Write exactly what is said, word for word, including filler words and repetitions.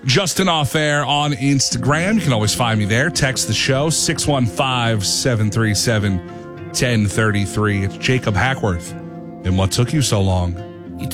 Justin Off Air on Instagram. You can always find me there. Text the show, six one five, seven three seven, one zero three three. It's Jacob Hackworth. And what took you so long?